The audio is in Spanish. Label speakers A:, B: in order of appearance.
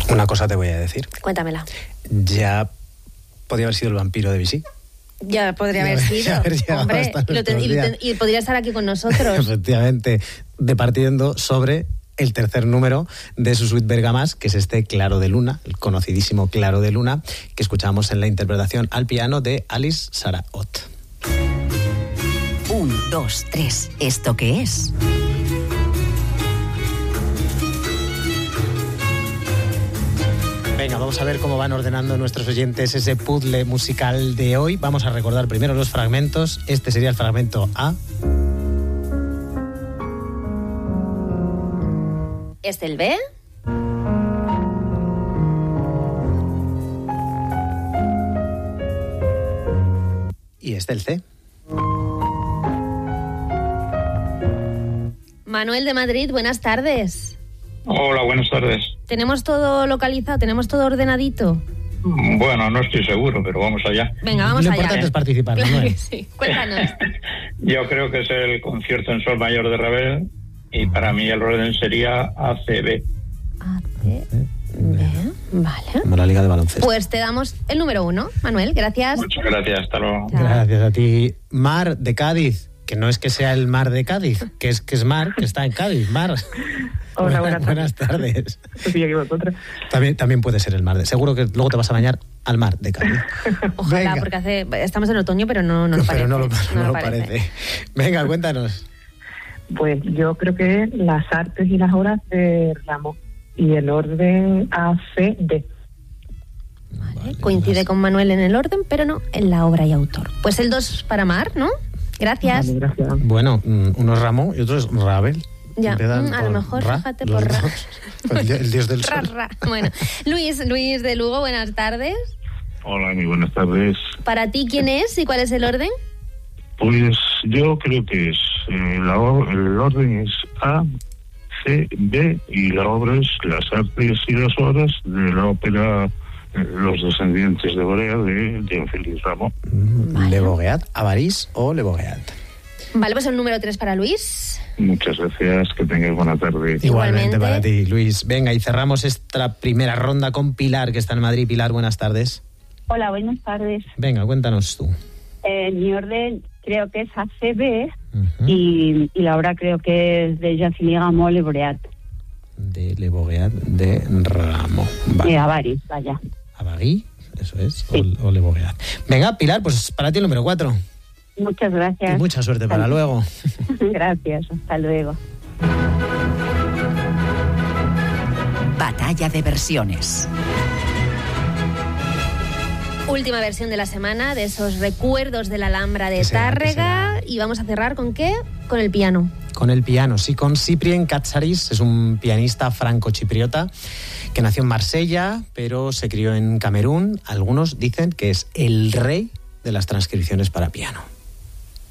A: Una cosa te voy a decir.
B: Cuéntamela.
A: Ya podría haber sido el vampiro de Vichy.
B: Ya podría haber sido. Hombre, y podría estar aquí con nosotros.
A: Efectivamente, departiendo sobre el tercer número de su suite Bergamasque, que es este Claro de Luna, el conocidísimo Claro de Luna, que escuchamos en la interpretación al piano de Alice Sarahot.
C: 1, 2, 3. ¿Esto qué es?
A: Venga, vamos a ver cómo van ordenando nuestros oyentes ese puzzle musical de hoy. Vamos a recordar primero los fragmentos. Este sería el fragmento A.
B: ¿Este el B?
A: Y este el C.
B: Manuel de Madrid, buenas tardes.
D: Hola, buenas tardes.
B: ¿Tenemos todo localizado? ¿Tenemos todo ordenadito?
D: Bueno, no estoy seguro, pero vamos allá.
B: Venga, vamos allá.
A: Lo importante es participar,
B: Claro
A: Manuel.
B: que sí. Cuéntanos.
D: Yo creo que es el concierto en sol mayor de Ravel y para mí el orden sería ACB.
B: Vale.
A: Como la liga de baloncesto.
B: Pues te damos el número 1, Manuel, gracias.
D: Muchas gracias, hasta luego.
A: Gracias a ti. Mar de Cádiz, que no es que sea el mar de Cádiz, que es mar, que está en Cádiz. Mar.
E: Hola,
A: buenas tardes.
E: Sí, aquí vosotros.
A: También puede ser el mar de... Seguro que luego te vas a bañar al mar de Cádiz.
B: Ojalá,
A: Venga.
B: porque estamos en otoño, pero no lo parece.
A: Pero no lo parece. Venga, cuéntanos.
E: Pues yo creo que las artes y las obras de Rameau y el orden ACD.
B: Vale, coincide con Manuel en el orden, pero no en la obra y autor. Pues el 2 para Mar, ¿no? Gracias.
E: Vale, gracias.
A: Bueno, uno es Rameau y otro es Ravel.
B: Ya,
A: Empiezan
B: a lo mejor, fíjate,
A: los
B: por Ra.
A: dos. El dios del sol.
B: Ra. Bueno, Luis de Lugo, buenas tardes.
F: Hola, muy buenas tardes.
B: ¿Para ti quién es y cuál es el orden?
F: Pues yo creo que es el orden es A, C, B y la obra es Las artes y las obras de la ópera Los descendientes de Borea de Jean-Félix Rameau.
B: Vale.
A: Le Bourgeat, Avaris o Le Bourgeat.
B: Vale, pues el número 3 para Luis.
F: Muchas gracias, que tengáis buena tarde.
A: Igualmente para ti, Luis. Venga, y cerramos esta primera ronda con Pilar, que está en Madrid. Pilar, buenas tardes.
G: Hola, buenas tardes.
A: Venga, cuéntanos tú.
G: Mi orden creo que es ACB y la obra creo que es de Jean-Félix Rameau, Le Bourgeat.
A: De Le Bourgeat de Rameau. Vale.
G: Avaris, vaya.
A: Avaris, eso es,
G: Sí.
A: o Le Bourgeat. Venga, Pilar, pues para ti el número 4.
G: Muchas gracias.
A: Y mucha suerte para luego.
G: Gracias, hasta luego.
C: Batalla de versiones.
B: Última versión de la semana de esos recuerdos de la Alhambra de
A: ¿Qué será?
B: Tárrega. Y vamos a cerrar ¿con qué? Con el piano.
A: Con el piano, sí, con Cyprien Katsaris, es un pianista franco-chipriota que nació en Marsella, pero se crió en Camerún. Algunos dicen que es el rey de las transcripciones para piano.